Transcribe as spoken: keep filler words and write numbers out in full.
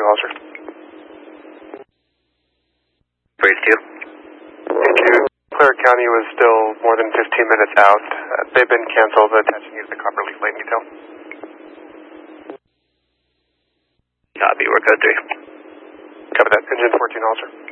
officer. Breeze two. Thank you. Clare County was still more than fifteen minutes out. Uh, they've been canceled, attaching you to the Copperleaf Lane detail. Copy, we're code three. Copy that. Engine fourteen, officer.